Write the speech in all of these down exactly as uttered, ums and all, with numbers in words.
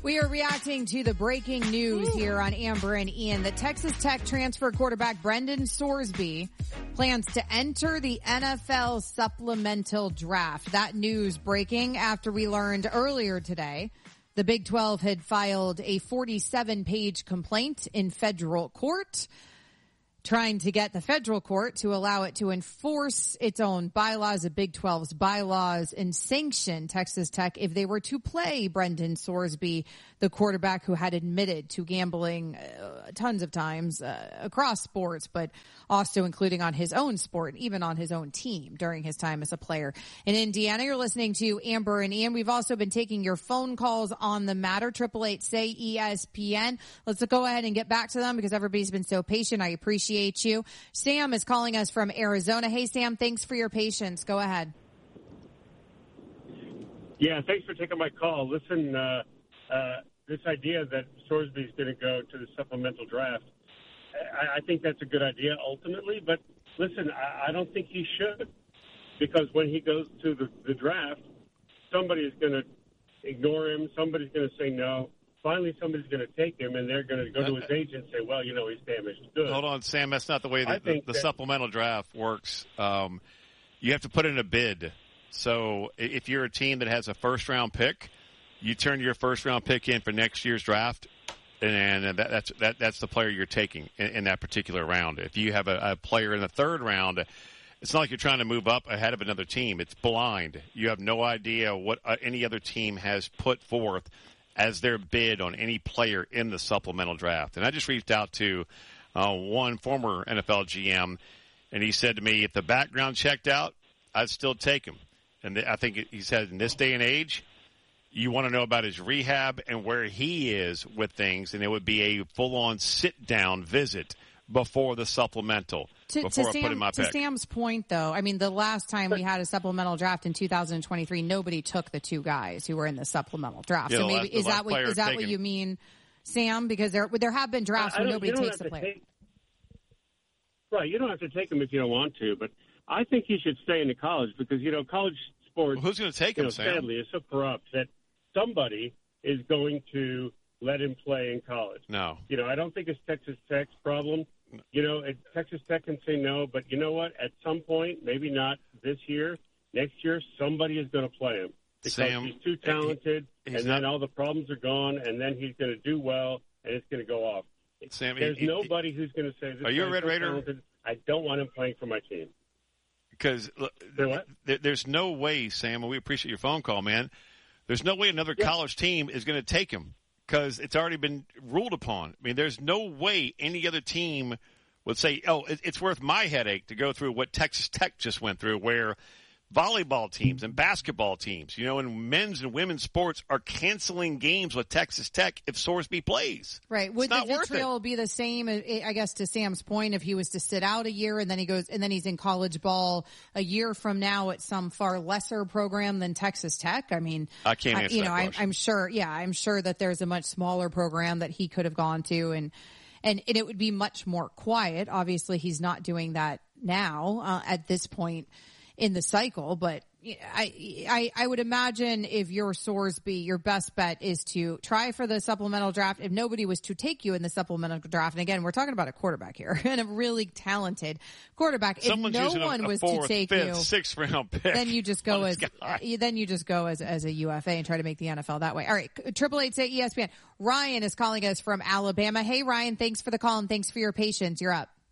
We are reacting to the breaking news here on Amber and Ian that Texas Tech transfer quarterback Brendan Sorsby plans to enter the N F L supplemental draft. That news breaking after we learned earlier today the Big twelve had filed a forty-seven page complaint in federal court, trying to get the federal court to allow it to enforce its own bylaws, the Big twelve's bylaws, and sanction Texas Tech if they were to play Brendan Sorsby, the quarterback who had admitted to gambling uh, tons of times uh, across sports, but also including on his own sport, even on his own team during his time as a player in Indiana. You're listening to Amber and Ian. We've also been taking your phone calls on the matter, triple eight say E S P N. Let's go ahead and get back to them because everybody's been so patient. I appreciate you. Sam is calling us from Arizona. Hey, Sam, thanks for your patience. Go ahead. Yeah, thanks for taking my call. Listen, uh, uh, this idea that Sorsby is going to go to the supplemental draft, I, I think that's a good idea ultimately. But listen, I, I don't think he should, because when he goes to the, the draft, somebody is going to ignore him. Somebody's going to say no. Finally, somebody's going to take him, and they're going to go to his agent and say, well, you know, he's damaged goods. Hold on, Sam. That's not the way the, the, the supplemental draft works. Um, you have to put in a bid. So if you're a team that has a first-round pick, you turn your first-round pick in for next year's draft, and that, that's that, that's the player you're taking in, in that particular round. If you have a, a player in the third round, it's not like you're trying to move up ahead of another team. It's blind. You have no idea what uh, any other team has put forth as their bid on any player in the supplemental draft. And I just reached out to uh, one former N F L G M, and he said to me, if the background checked out, I'd still take him. And I think he said in this day and age, you want to know about his rehab and where he is with things, and it would be a full-on sit-down visit before the supplemental. To, before to, I Sam, put in my to pick. Sam's point, though, I mean, the last time we had a supplemental draft in two thousand twenty-three, nobody took the two guys who were in the supplemental draft. Yeah, so the maybe last, is the that what is that taken. what you mean, Sam? Because there there have been drafts where nobody takes the player. Take, right, you don't have to take them if you don't want to, but I think he should stay in the college because you know college sports. Well, who's going to take you him? know, Sam? Sadly, is so corrupt that somebody is going to let him play in college. No, you know, I don't think it's Texas Tech's problem. You know, Texas Tech can say no, but you know what? At some point, maybe not this year, next year, somebody is going to play him because Sam, he's too talented, he, and then all the problems are gone, and then he's going to do well, and it's going to go off. Sam, There's he, nobody who's going to say, this are you a Red so Raider? Talented, I don't want him playing for my team. Because th- there's no way, Sam, and we appreciate your phone call, man. There's no way another yeah. college team is going to take him. Because it's already been ruled upon. I mean, there's no way any other team would say, oh, it's worth my headache to go through what Texas Tech just went through, where volleyball teams and basketball teams, you know, and men's and women's sports are canceling games with Texas Tech if Sorsby plays. Right. Would the vitriol be the same, I guess, to Sam's point, if he was to sit out a year and then he goes, and then he's in college ball a year from now at some far lesser program than Texas Tech? I mean, I can't answer I, you know, that I, I'm sure, yeah, I'm sure that there's a much smaller program that he could have gone to, and, and, and it would be much more quiet. Obviously, he's not doing that now, uh, at this point in the cycle, but I, I, I would imagine if you're Sorsby, your best bet is to try for the supplemental draft. If nobody was to take you in the supplemental draft, and again, we're talking about a quarterback here and a really talented quarterback. Someone's if no one a, a was fourth, to take fifth, you, sixth round pick, then you just go as then you just go as as a U F A and try to make the N F L that way. All right, triple eight say E S P N. Ryan is calling us from Alabama. Hey, Ryan, thanks for the call and thanks for your patience. You're up.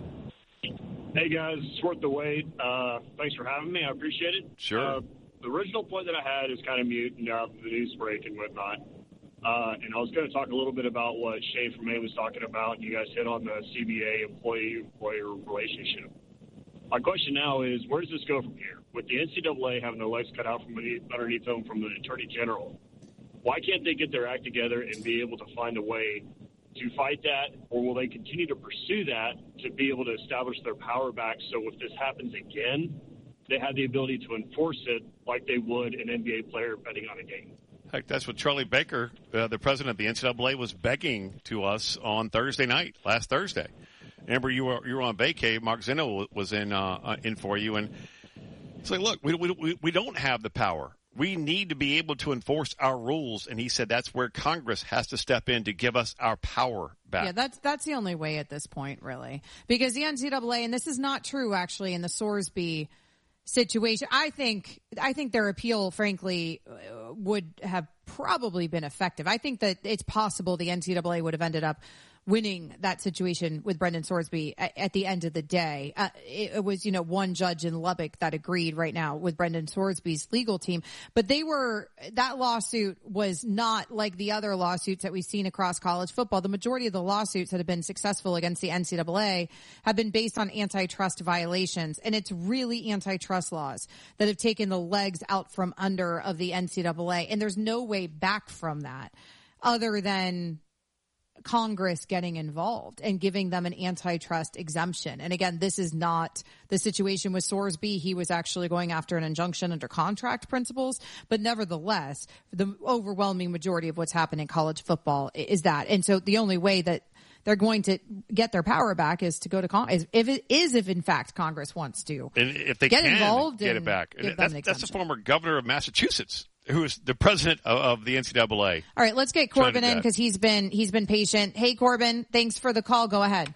Hey, guys, it's worth the wait. Uh, thanks for having me. I appreciate it. Sure. Uh, the original point that I had is kind of mute now the news break and whatnot. Uh, and I was going to talk a little bit about what Shane from May was talking about. You guys hit on the C B A employee-employer relationship. My question now is, where does this go from here? With the N C double A having their legs cut out from underneath them from the Attorney General, why can't they get their act together and be able to find a way to fight that, or will they continue to pursue that to be able to establish their power back so if this happens again, they have the ability to enforce it like they would an N B A player betting on a game? Heck, that's what Charlie Baker, uh, the president of the N C double A, was begging to us on Thursday night, last Thursday. Amber, you were you were on vacay. Mark Zeno was in uh, in for you, and it's like, look, we we we don't have the power. We need to be able to enforce our rules. And he said that's where Congress has to step in to give us our power back. Yeah, that's that's the only way at this point, really. Because the N C double A, and this is not true actually in the Sorsby situation, I think I think their appeal, frankly, would have probably been effective. I think that it's possible the N C double A would have ended up winning that situation with Brendan Sorsby at, at the end of the day. Uh, it, it was, you know, one judge in Lubbock that agreed right now with Brendan Sorsby's legal team. But they were, that lawsuit was not like the other lawsuits that we've seen across college football. The majority of the lawsuits that have been successful against the N C double A have been based on antitrust violations. And it's really antitrust laws that have taken the legs out from under of the N C double A. And there's no way back from that other than Congress getting involved and giving them an antitrust exemption. And again, this is not the situation with Sorsby. He was actually going after an injunction under contract principles. But nevertheless, the overwhelming majority of what's happened in college football is that. And so the only way that they're going to get their power back is to go to Congress. If it is, if in fact Congress wants to and if they get can involved, get and it back. Give That's, them an that's the former governor of Massachusetts, who is the president of, of the N C double A. All right, let's get Corbin in because he's been he's been patient. Hey, Corbin, thanks for the call. Go ahead.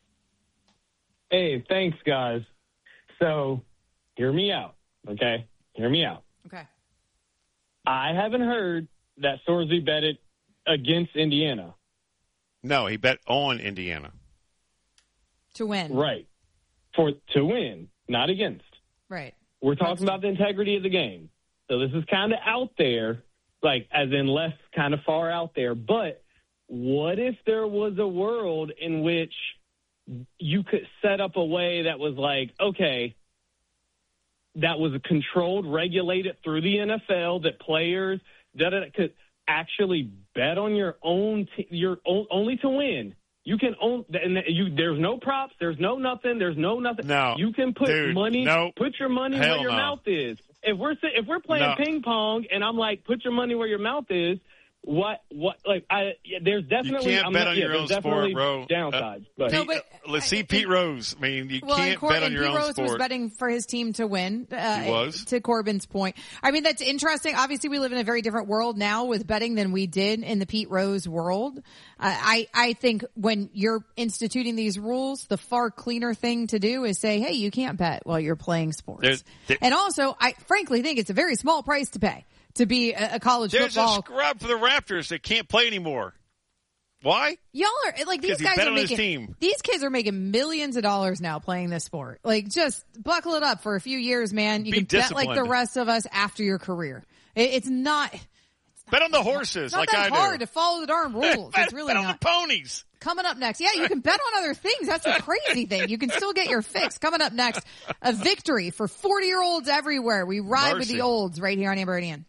Hey, thanks, guys. So, hear me out, okay? Hear me out. Okay. I haven't heard that Sorsby betted against Indiana. No, he bet on Indiana. To win. Right. For to win, not against. Right. We're talking about the integrity of the game. So this is kind of out there, like as in less kind of far out there. But what if there was a world in which you could set up a way that was like, okay, that was controlled, regulated through the N F L, that players that could actually bet on your own, t- your own, only to win. You can own, and you. There's no props. There's no nothing. There's no nothing. No, you can put dude, money. Nope. Put your money Hell where your no. mouth is. If we're if we're playing no. ping pong, and I'm like, put your money where your mouth is. What what like I yeah, there's definitely you can't I'm bet not, on yeah, your own definitely sport, bro. downsides. Uh, but No, Pete, but uh, let's see I- Pete Rose. I mean, you Well, can't and Cor- bet on and your Pete own Rose sport. was betting for his team to win. Uh, He was. To Corbin's point. I mean, that's interesting. Obviously, we live in a very different world now with betting than we did in the Pete Rose world. Uh, I, I think when you're instituting these rules, the far cleaner thing to do is say, hey, you can't bet while you're playing sports. There's- there- and also, I frankly think it's a very small price to pay to be a, a college There's football. a scrub for the Raptors that can't play anymore. Why? Y'all are like these 'Cause he guys bet are on his making team. these kids are making millions of dollars now playing this sport. Like, just buckle it up for a few years, man. You Be can bet like the disciplined. rest of us after your career. It, it's not Bet on the horses it's not like that I hard do. to follow the darn rules. bet It's really bet on not. the ponies. Coming up next, yeah, you can bet on other things. That's the crazy thing. You can still get your fix. Coming up next, a victory for forty-year-olds everywhere. We ride with Mercy. the olds right here on Amber and Ian.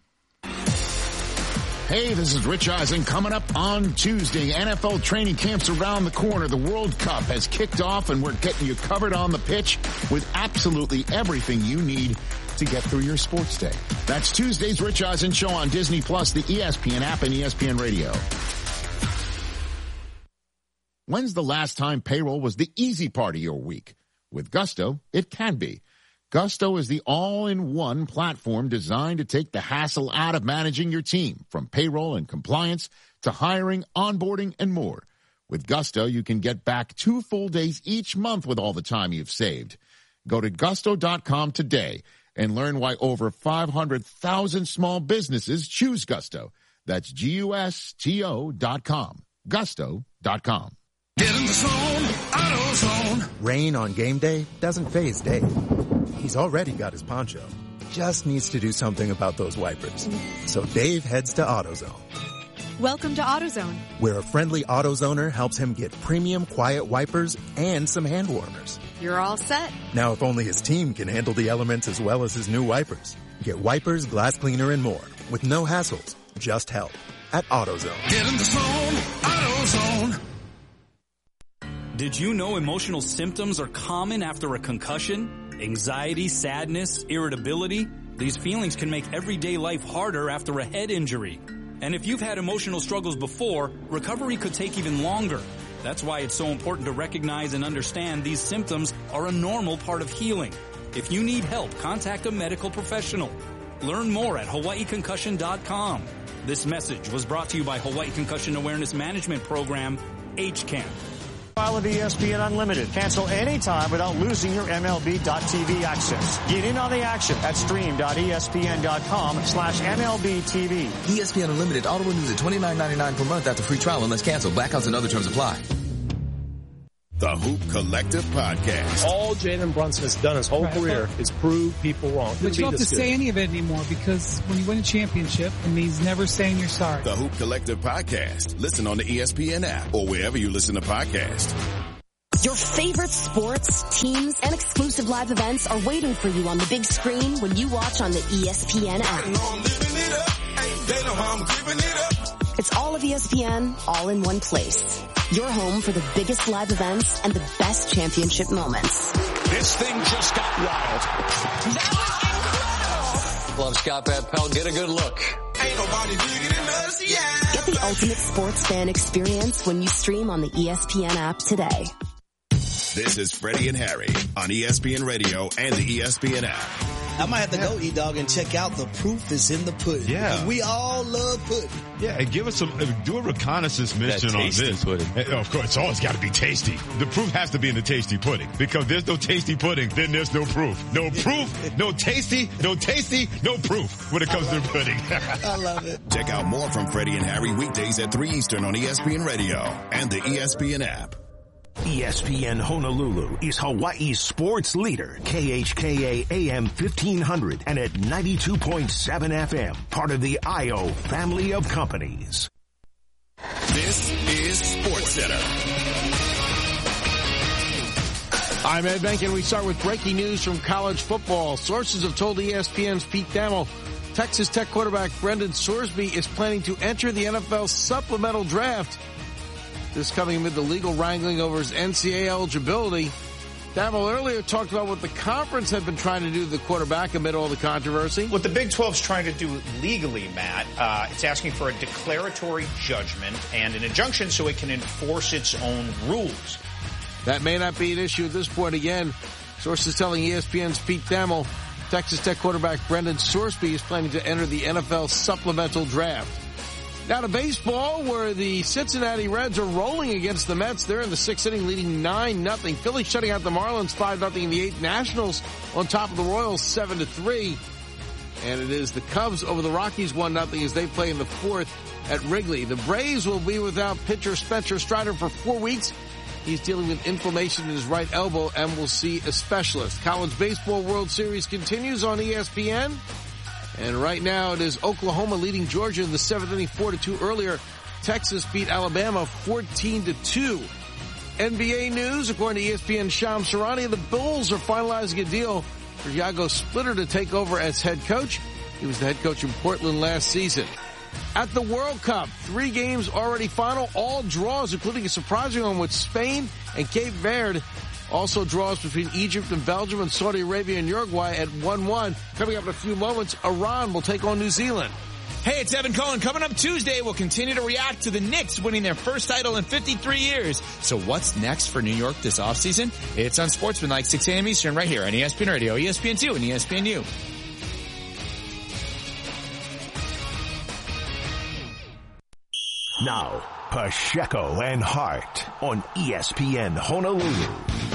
Hey, this is Rich Eisen. Coming up on Tuesday, N F L training camps around the corner. The World Cup has kicked off, and we're getting you covered on the pitch with absolutely everything you need to get through your sports day. That's Tuesday's Rich Eisen Show on Disney Plus, the E S P N app, and E S P N Radio. When's the last time payroll was the easy part of your week? With Gusto, it can be. Gusto is the all-in-one platform designed to take the hassle out of managing your team, from payroll and compliance to hiring, onboarding, and more. With Gusto, you can get back two full days each month with all the time you've saved. Go to gusto dot com today and learn why over five hundred thousand small businesses choose Gusto. That's G U S T O dot com. gusto dot com. Get in the zone, AutoZone. Rain on game day doesn't faze Dave. He's already got his poncho. Just needs to do something about those wipers. So Dave heads to AutoZone, Welcome to AutoZone. where a friendly AutoZoner helps him get premium quiet wipers and some hand warmers. You're all set. Now, if only his team can handle the elements as well as his new wipers. Get wipers, glass cleaner, and more with no hassles, just help at AutoZone. Get in the zone, AutoZone. Did you know emotional symptoms are common after a concussion? Anxiety, sadness, irritability? These feelings can make everyday life harder after a head injury. And if you've had emotional struggles before, recovery could take even longer. That's why it's so important to recognize and understand these symptoms are a normal part of healing. If you need help, contact a medical professional. Learn more at hawaii concussion dot com. This message was brought to you by Hawaii Concussion Awareness Management Program, H C A M. Of E S P N Unlimited. Cancel anytime without losing your M L B dot T V access. Get in on the action at stream dot E S P N dot com slash M L B T V. E S P N Unlimited auto renews at twenty-nine ninety-nine per month after free trial unless canceled. Blackouts and other terms apply. The Hoop Collective Podcast. All Jalen Brunson has done his whole right, career is prove people wrong. But you don't have to good. say any of it anymore, because when you win a championship, it means never saying you're sorry. The Hoop Collective Podcast. Listen on the E S P N app or wherever you listen to podcasts. Your favorite sports, teams, and exclusive live events are waiting for you on the big screen when you watch on the E S P N app. It's all of E S P N, all in one place. Your home for the biggest live events and the best championship moments. This thing just got wild. That was incredible. Love Scott Van Pelt. Get a good look. Ain't nobody bigger than us, yeah. Get the ultimate sports fan experience when you stream on the E S P N app today. This is Freddie and Harry on E S P N Radio and the E S P N app. I might have to go, E-Dog, and check out The Proof is in the Pudding. Yeah. We all love pudding. Yeah, and give us some, uh, do a reconnaissance mission on this. Pudding. Uh, of course, it's always got to be tasty. The proof has to be in the tasty pudding, because there's no tasty pudding, then there's no proof. No proof, no tasty, no tasty, no proof when it comes to pudding. I love it. Check out more from Freddie and Harry weekdays at three Eastern on E S P N Radio and the E S P N app. E S P N Honolulu is Hawaii's sports leader, K H K A A M fifteen hundred and at ninety-two point seven F M, part of the I O family of companies. This is SportsCenter. I'm Ed Benkin. We start with breaking news from college football. Sources have told E S P N's Pete Thamel Texas Tech quarterback Brendan Sorsby is planning to enter the N F L supplemental draft. This coming amid the legal wrangling over his N C A A eligibility. Thamel earlier talked about what the conference had been trying to do to the quarterback amid all the controversy. What the Big twelve is trying to do legally, Matt, uh, it's asking for a declaratory judgment and an injunction so it can enforce its own rules. That may not be an issue at this point. Again, sources telling E S P N's Pete Thamel Texas Tech quarterback Brendan Sorsby is planning to enter the N F L supplemental draft. Now to baseball, where the Cincinnati Reds are rolling against the Mets. They're in the sixth inning, leading nine nothing. Phillies shutting out the Marlins five nothing in the eighth. Nationals on top of the Royals seven to three. And it is the Cubs over the Rockies one nothing as they play in the fourth at Wrigley. The Braves will be without pitcher Spencer Strider for four weeks. He's dealing with inflammation in his right elbow and will see a specialist. College Baseball World Series continues on E S P N. And right now it is Oklahoma leading Georgia in the seventh inning four to two. Earlier, Texas beat Alabama fourteen to two. N B A news, according to E S P N's Shams Charania, the Bulls are finalizing a deal for Iago Splitter to take over as head coach. He was the head coach in Portland last season. At the World Cup, three games already final, all draws, including a surprising one with Spain and Cape Verde. Also draws between Egypt and Belgium and Saudi Arabia and Uruguay at one one. Coming up in a few moments, Iran will take on New Zealand. Hey, it's Evan Cohen. Coming up Tuesday, we'll continue to react to the Knicks winning their first title in fifty-three years. So what's next for New York this offseason? It's on Sportsmanlike, six a.m. Eastern, right here on E S P N Radio, E S P N two, and E S P N U. Now, Pacheco and Hart on E S P N Honolulu.